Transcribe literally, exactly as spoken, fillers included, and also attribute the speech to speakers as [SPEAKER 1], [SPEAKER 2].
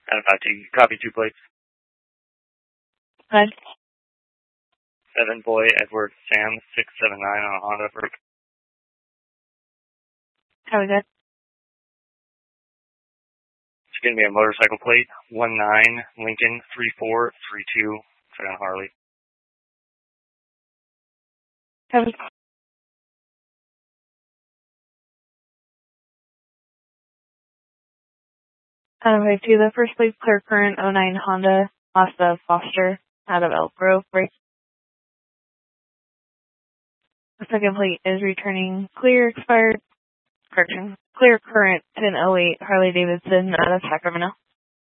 [SPEAKER 1] Adam five T, copy two plates.
[SPEAKER 2] Good.
[SPEAKER 1] seven Boy Edward Sam six seven nine on a Honda Brook.
[SPEAKER 2] How we good?
[SPEAKER 1] It's going to be a motorcycle plate, one nine Lincoln three four three two, on Harley.
[SPEAKER 2] How we Adam five two, the first plate clear current oh nine Honda Mazda Foster out of Elk Grove, right? The second plate is returning clear expired, correction, clear current ten oh eight Harley Davidson out of Sacramento.